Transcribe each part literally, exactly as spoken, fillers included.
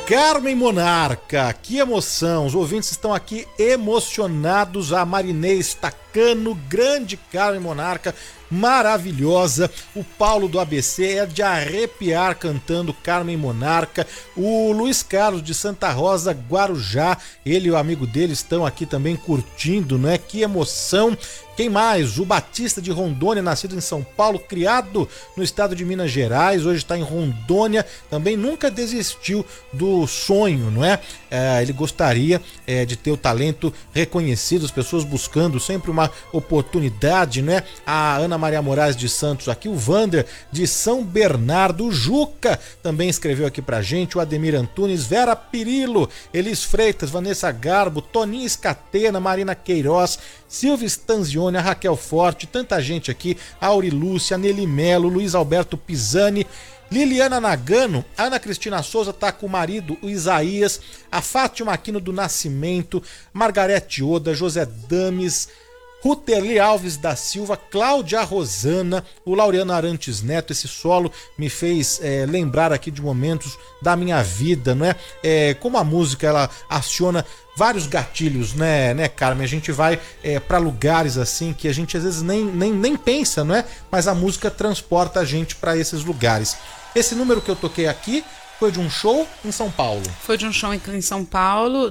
Carmen Monarca, que emoção, os ouvintes estão aqui emocionados, a Marinês Tacano, grande Carmen Monarca, maravilhosa, o Paulo do A B C é de arrepiar cantando Carmen Monarca, o Luiz Carlos de Santa Rosa, Guarujá, ele e o amigo dele estão aqui também curtindo, né? Que emoção. Quem mais? O Batista de Rondônia, nascido em São Paulo, criado no estado de Minas Gerais, hoje está em Rondônia, também nunca desistiu do sonho, não é? É ele gostaria é, de ter o talento reconhecido, as pessoas buscando sempre uma oportunidade, né? A Ana Maria Moraes de Santos aqui, o Vander de São Bernardo, o Juca também escreveu aqui pra gente, o Ademir Antunes, Vera Pirillo, Elis Freitas, Vanessa Garbo, Toninha Escatena, Marina Queiroz, Silvia Stanzione, a Raquel Forte, tanta gente aqui, a Auri Lúcia, Nelly Melo, Luiz Alberto Pisani, Liliana Nagano, Ana Cristina Souza tá com o marido, o Isaías, a Fátima Aquino do Nascimento, Margarete Oda, José Dames, Ruterli Alves da Silva, Cláudia Rosana, o Laureano Arantes Neto, esse solo me fez é, lembrar aqui de momentos da minha vida, não é? É como a música ela aciona vários gatilhos, né, né, Carmen? A gente vai é, para lugares assim que a gente às vezes nem, nem, nem pensa, não é? Mas a música transporta a gente para esses lugares. Esse número que eu toquei aqui foi de um show em São Paulo. Foi de um show em São Paulo,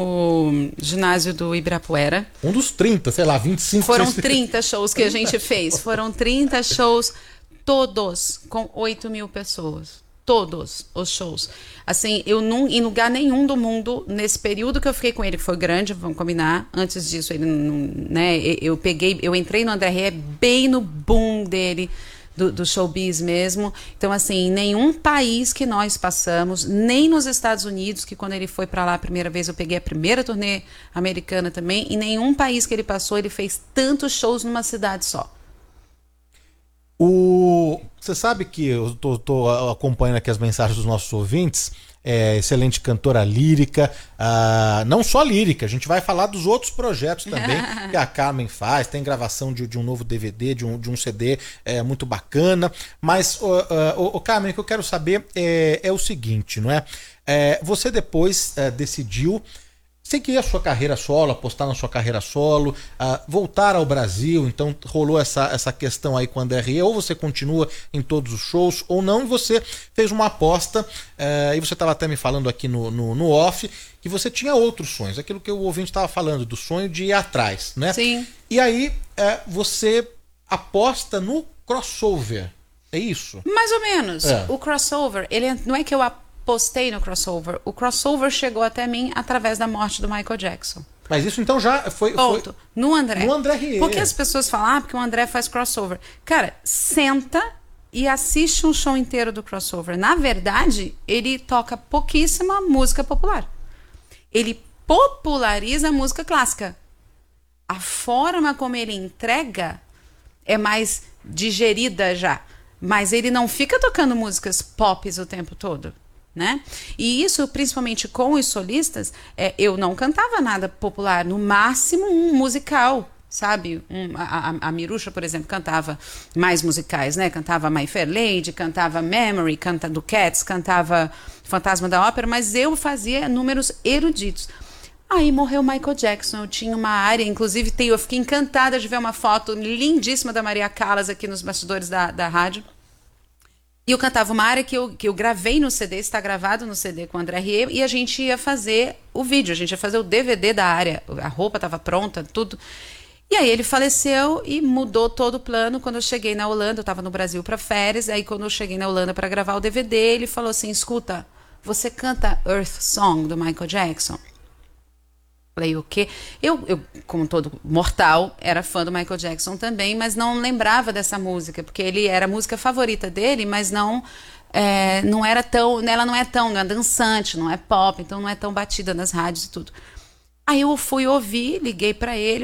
no ginásio do Ibirapuera. Um dos trinta, sei lá, vinte e cinco... Foram trinta shows que a gente fez. Foram trinta shows, todos com oito mil pessoas. Todos os shows. Assim, eu não, em lugar nenhum do mundo, nesse período que eu fiquei com ele, que foi grande, vamos combinar, antes disso, ele não, né, eu peguei, eu entrei no André Rieu bem no boom dele, Do, do showbiz mesmo. Então, assim, em nenhum país que nós passamos, nem nos Estados Unidos, que quando ele foi pra lá a primeira vez, eu peguei a primeira turnê americana também, em nenhum país que ele passou, ele fez tantos shows numa cidade só. O... Você sabe que eu tô, tô acompanhando aqui as mensagens dos nossos ouvintes, é, excelente cantora lírica, uh, não só lírica, a gente vai falar dos outros projetos também que a Carmen faz, tem gravação de, de um novo D V D, de um, de um C D é, muito bacana, mas o uh, uh, uh, Carmen, o que eu quero saber é, é o seguinte, não é? é você depois uh, decidiu seguir a sua carreira solo, apostar na sua carreira solo, uh, voltar ao Brasil, então rolou essa, essa questão aí com o André Rieu, ou você continua em todos os shows ou não, e você fez uma aposta, uh, e você estava até me falando aqui no, no, no off, que você tinha outros sonhos, aquilo que o ouvinte estava falando, do sonho de ir atrás, né? Sim. E aí uh, você aposta no crossover, é isso? Mais ou menos. É. O crossover, ele não é que eu aposto postei no crossover. O crossover chegou até mim através da morte do Michael Jackson. Mas isso então já foi... Ponto. foi... No André. No André Rieu. Porque as pessoas falam, ah, porque o André faz crossover. Cara, senta e assiste um show inteiro do crossover. Na verdade, ele toca pouquíssima música popular. Ele populariza a música clássica. A forma como ele entrega é mais digerida já. Mas ele não fica tocando músicas pop o tempo todo. Né? E isso, principalmente com os solistas, é, eu não cantava nada popular, no máximo um musical, sabe? Um, a, a, a Mirucha, por exemplo, cantava mais musicais, né? Cantava My Fair Lady, cantava Memory, canta do Cats, cantava Fantasma da Ópera, mas eu fazia números eruditos. Aí morreu Michael Jackson, eu tinha uma área, inclusive eu fiquei encantada de ver uma foto lindíssima da Maria Callas aqui nos bastidores da, da rádio. E eu cantava uma área que eu, que eu gravei no C D, está gravado no C D com o André Rieu, e a gente ia fazer o vídeo, a gente ia fazer o D V D da área, a roupa estava pronta, tudo. E aí ele faleceu e mudou todo o plano. Quando eu cheguei na Holanda, eu estava no Brasil para férias, aí quando eu cheguei na Holanda para gravar o D V D, ele falou assim, escuta, você canta Earth Song do Michael Jackson? Falei, o quê? Eu, eu, como todo mortal, era fã do Michael Jackson também, mas não lembrava dessa música, porque ele era a música favorita dele, mas não, é, não era tão, ela não é tão, não é dançante, não é pop, então não é tão batida nas rádios e tudo. Aí eu fui ouvir, liguei pra ele,